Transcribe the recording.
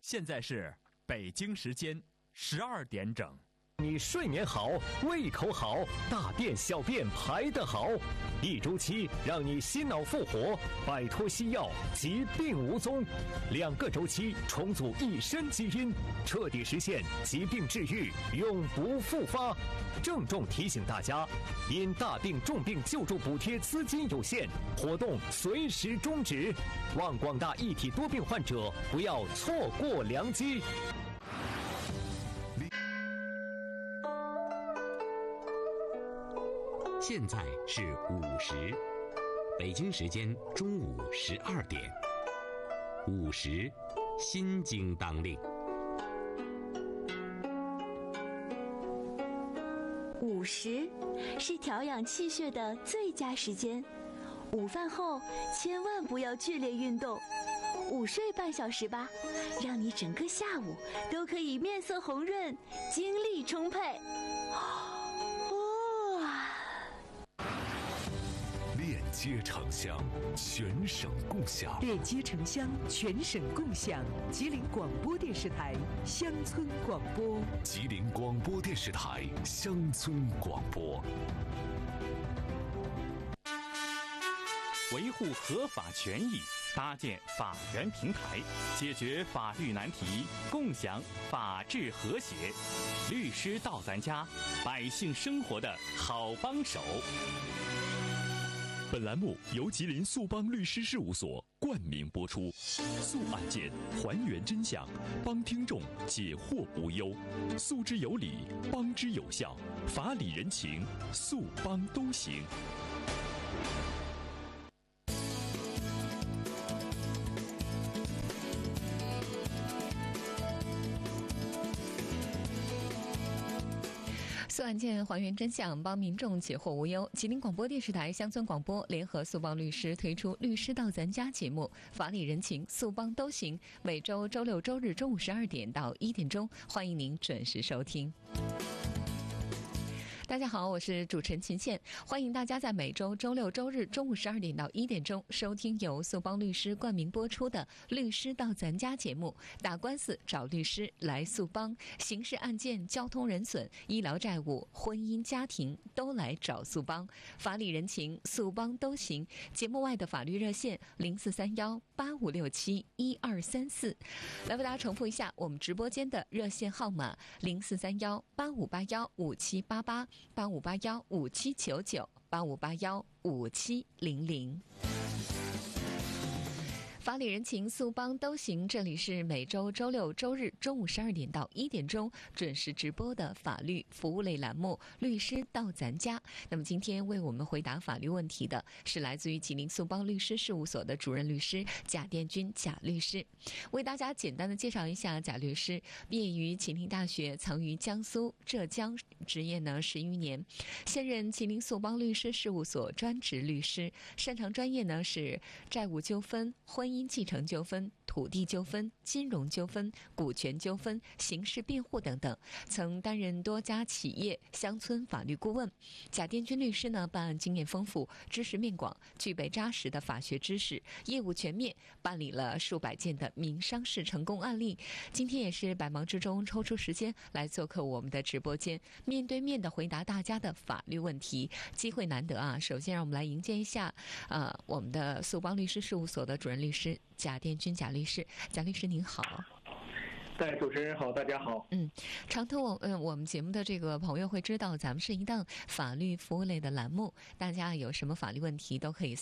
现在是北京时间12点整。 你睡眠好，胃口好，大便小便排得好，一周期让你心脑复活，摆脱西药，疾病无踪。2个周期重组一身基因，彻底实现疾病治愈，永不复发。郑重提醒大家，因大病重病救助补贴资金有限，活动随时终止，望广大一体多病患者不要错过良机。 现在是5时，北京时间中午12点。5时，心经当令。 午时是调养气血的最佳时间，午饭后千万不要剧烈运动，午睡半小时吧，让你整个下午都可以面色红润，精力充沛。 链接城乡，全省共享。 链接城乡，全省共享。吉林广播电视台乡村广播。 吉林广播电视台乡村广播。 维护合法权益，搭建法源平台，解决法律难题，共享法治和谐。律师到咱家，百姓生活的好帮手。 本栏目由吉林速帮律师事务所冠名播出，速案件还原真相，帮听众解惑无忧，诉之有理，帮之有效，法理人情，速帮都行。 速案件还原真相，帮民众解惑无忧。吉林广播电视台乡村广播联合速帮律师推出律师到咱家节目，法理人情，速帮都行。每周周六周日中午12点到1点钟，欢迎您准时收听。大家好，我是主持人秦倩，欢迎大家在每周周六周日中午12点到1点钟收听由速帮律师冠名播出的律师到咱家节目。打官司找律师来速帮，刑事案件、交通人损、医疗债务、婚姻家庭都来找速帮，法理人情，速帮都行。节目外的法律热线043185671234。来为大家重复一下我们直播间的热线号码：043185815788，85815799，85815700。法理人情，速帮都行。这里是每周周六周日中午12点到1点钟准时直播的法律服务类栏目律师到咱家。那么今天为我们回答法律问题的是来自于吉林速帮律师事务所的主任律师贾殿军贾律师。为大家简单的介绍一下贾律师，毕业于吉林大学，曾于江苏浙江执业呢10余年，现任吉林速帮律师事务所专职律师，擅长专业呢是债务纠纷、婚姻继承纠纷、土地纠纷、金融纠纷、股权纠纷、刑事辩护等等，曾担任多家企业乡村法律顾问。贾殿军律师呢，办案经验丰富，知识面广，具备扎实的法学知识，业务全面，办理了数百件的民商事成功案例。今天也是百忙之中抽出时间来做客我们的直播间，面对面的回答大家的法律问题，机会难得啊！首先让我们来迎接一下我们的速帮律师事务所的主任律师贾殿军贾律师。贾律师您好。 主持人好，大家好。 常听我们节目的这个朋友会知道，咱们是一档法律服务类的栏目，大家有什么法律问题都可以